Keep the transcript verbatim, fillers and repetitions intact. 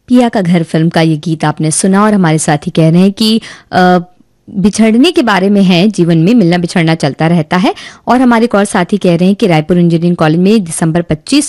पिया का घर फिल्म का ये गीत आपने सुना और हमारे साथी कह रहे हैं कि आ, बिछड़ने के बारे में है, जीवन में मिलना बिछड़ना चलता रहता है। और हमारे एक और साथी कह रहे हैं कि रायपुर इंजीनियरिंग कॉलेज में दिसंबर पच्चीस